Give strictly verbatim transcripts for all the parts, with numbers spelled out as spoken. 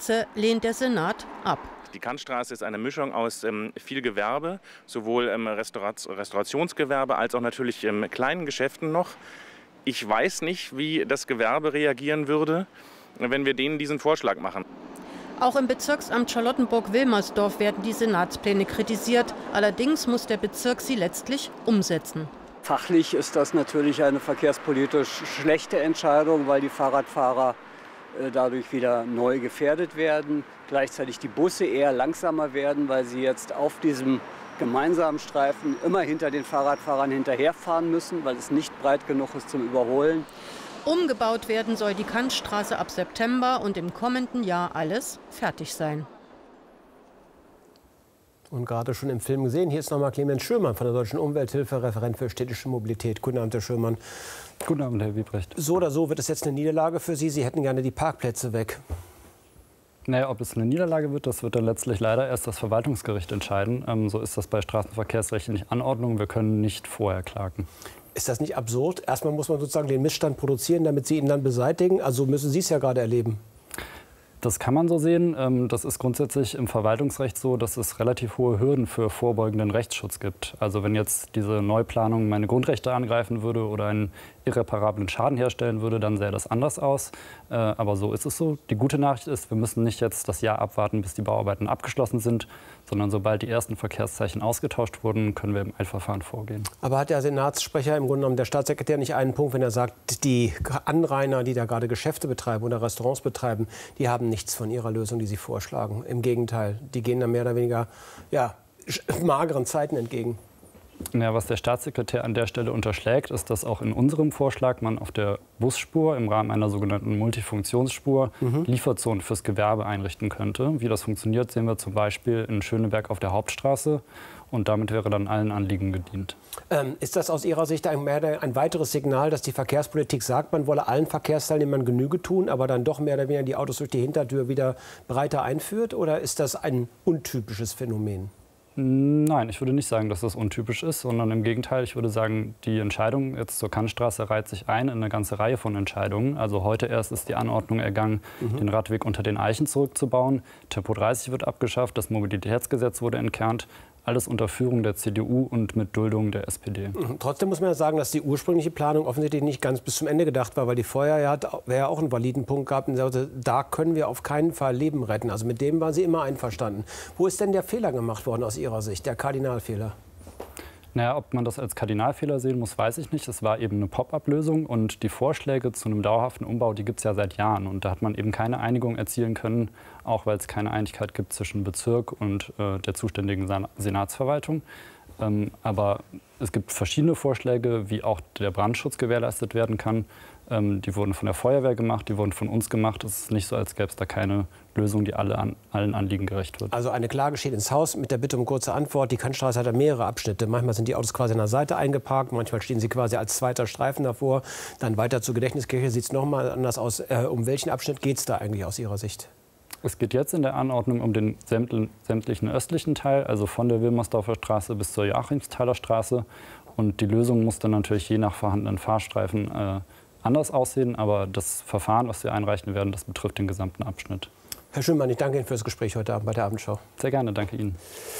Gesetze lehnt der Senat ab. Die Kantstraße ist eine Mischung aus ähm, viel Gewerbe, sowohl ähm, Restaurat Restaurationsgewerbe als auch natürlich ähm, kleinen Geschäften noch. Ich weiß nicht, wie das Gewerbe reagieren würde, wenn wir denen diesen Vorschlag machen. Auch im Bezirksamt Charlottenburg-Wilmersdorf werden die Senatspläne kritisiert. Allerdings muss der Bezirk sie letztlich umsetzen. Fachlich ist das natürlich eine verkehrspolitisch schlechte Entscheidung, weil die Fahrradfahrer dadurch wieder neu gefährdet werden. Gleichzeitig die Busse eher langsamer werden, weil sie jetzt auf diesem gemeinsamen Streifen immer hinter den Fahrradfahrern hinterherfahren müssen, weil es nicht breit genug ist zum Überholen. Umgebaut werden soll die Kantstraße ab September und im kommenden Jahr alles fertig sein. Und gerade schon im Film gesehen, hier ist nochmal Clemens Schürmann von der Deutschen Umwelthilfe, Referent für städtische Mobilität. Guten Abend, Herr Schürmann. Guten Abend, Herr Wiebrecht. So oder so wird es jetzt eine Niederlage für Sie. Sie hätten gerne die Parkplätze weg. Naja, ob es eine Niederlage wird, das wird dann letztlich leider erst das Verwaltungsgericht entscheiden. Ähm, so ist das bei straßenverkehrsrechtlichen Anordnungen. Wir können nicht vorher klagen. Ist das nicht absurd? Erstmal muss man sozusagen den Missstand produzieren, damit Sie ihn dann beseitigen. Also müssen Sie es ja gerade erleben. Das kann man so sehen. Das ist grundsätzlich im Verwaltungsrecht so, dass es relativ hohe Hürden für vorbeugenden Rechtsschutz gibt. Also wenn jetzt diese Neuplanung meine Grundrechte angreifen würde oder einen irreparablen Schaden herstellen würde, dann sähe das anders aus. Aber so ist es so. Die gute Nachricht ist, wir müssen nicht jetzt das Jahr abwarten, bis die Bauarbeiten abgeschlossen sind, sondern sobald die ersten Verkehrszeichen ausgetauscht wurden, können wir im Eilverfahren vorgehen. Aber hat der Senatssprecher, im Grunde genommen der Staatssekretär, nicht einen Punkt, wenn er sagt, die Anrainer, die da gerade Geschäfte betreiben oder Restaurants betreiben, die haben nichts von ihrer Lösung, die sie vorschlagen. Im Gegenteil, die gehen da mehr oder weniger ja, mageren Zeiten entgegen. Ja, was der Staatssekretär an der Stelle unterschlägt, ist, dass auch in unserem Vorschlag man auf der Busspur im Rahmen einer sogenannten Multifunktionsspur mhm. Lieferzonen fürs Gewerbe einrichten könnte. Wie das funktioniert, sehen wir zum Beispiel in Schöneberg auf der Hauptstraße. Und damit wäre dann allen Anliegen gedient. Ähm, ist das aus Ihrer Sicht ein, mehr, ein weiteres Signal, dass die Verkehrspolitik sagt, man wolle allen Verkehrsteilnehmern Genüge tun, aber dann doch mehr oder weniger die Autos durch die Hintertür wieder breiter einführt? Oder ist das ein untypisches Phänomen? Nein, ich würde nicht sagen, dass das untypisch ist, sondern im Gegenteil, ich würde sagen, die Entscheidung jetzt zur Kantstraße reiht sich ein in eine ganze Reihe von Entscheidungen. Also heute erst ist die Anordnung ergangen, mhm. den Radweg unter den Eichen zurückzubauen. Tempo dreißig wird abgeschafft, das Mobilitätsgesetz wurde entkernt. Alles unter Führung der C D U und mit Duldung der S P D. Trotzdem muss man ja sagen, dass die ursprüngliche Planung offensichtlich nicht ganz bis zum Ende gedacht war, weil die vorher ja, ja auch einen validen Punkt gehabt und sagte, da können wir auf keinen Fall Leben retten. Also mit dem waren Sie immer einverstanden. Wo ist denn der Fehler gemacht worden aus Ihrer Sicht, der Kardinalfehler? Naja, ob man das als Kardinalfehler sehen muss, weiß ich nicht. Es war eben eine Pop-up-Lösung und die Vorschläge zu einem dauerhaften Umbau, die gibt es ja seit Jahren. Und da hat man eben keine Einigung erzielen können, auch weil es keine Einigkeit gibt zwischen Bezirk und äh, der zuständigen Senatsverwaltung. Ähm, aber es gibt verschiedene Vorschläge, wie auch der Brandschutz gewährleistet werden kann. Ähm, die wurden von der Feuerwehr gemacht, die wurden von uns gemacht. Es ist nicht so, als gäbe es da keine Lösung, die alle an, allen Anliegen gerecht wird. Also eine Klage steht ins Haus mit der Bitte um kurze Antwort. Die Kantstraße hat ja mehrere Abschnitte. Manchmal sind die Autos quasi an der Seite eingeparkt, manchmal stehen sie quasi als zweiter Streifen davor. Dann weiter zur Gedächtniskirche sieht es noch mal anders aus. Äh, um welchen Abschnitt geht es da eigentlich aus Ihrer Sicht? Es geht jetzt in der Anordnung um den sämtlichen östlichen Teil, also von der Wilmersdorfer Straße bis zur Joachimsthaler Straße. Und die Lösung muss dann natürlich je nach vorhandenen Fahrstreifen äh, anders aussehen. Aber das Verfahren, was wir einreichen werden, das betrifft den gesamten Abschnitt. Herr Schürmann, ich danke Ihnen für das Gespräch heute Abend bei der Abendschau. Sehr gerne, danke Ihnen.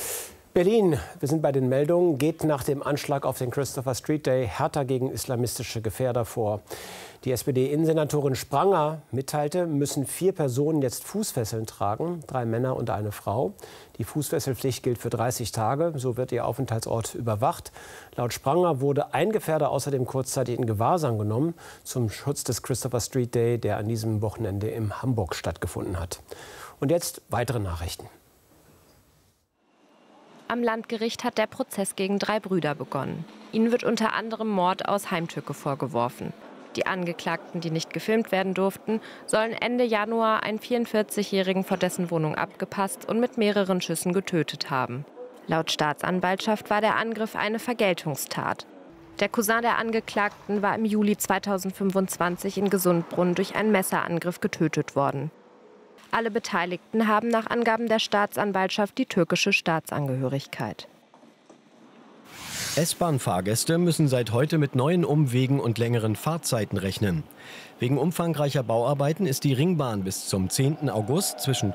Berlin, wir sind bei den Meldungen, geht nach dem Anschlag auf den Christopher Street Day härter gegen islamistische Gefährder vor. Die S P D-Innensenatorin Spranger mitteilte, müssen vier Personen jetzt Fußfesseln tragen, drei Männer und eine Frau. Die Fußfesselpflicht gilt für dreißig Tage, so wird ihr Aufenthaltsort überwacht. Laut Spranger wurde ein Gefährder außerdem kurzzeitig in Gewahrsam genommen zum Schutz des Christopher Street Day, der an diesem Wochenende in Hamburg stattgefunden hat. Und jetzt weitere Nachrichten. Am Landgericht hat der Prozess gegen drei Brüder begonnen. Ihnen wird unter anderem Mord aus Heimtücke vorgeworfen. Die Angeklagten, die nicht gefilmt werden durften, sollen Ende Januar einen vierundvierzigjährigen vor dessen Wohnung abgepasst und mit mehreren Schüssen getötet haben. Laut Staatsanwaltschaft war der Angriff eine Vergeltungstat. Der Cousin der Angeklagten war im Juli zweitausendfünfundzwanzig in Gesundbrunn durch einen Messerangriff getötet worden. Alle Beteiligten haben nach Angaben der Staatsanwaltschaft die türkische Staatsangehörigkeit. S-Bahn-Fahrgäste müssen seit heute mit neuen Umwegen und längeren Fahrzeiten rechnen. Wegen umfangreicher Bauarbeiten ist die Ringbahn bis zum zehnten August zwischen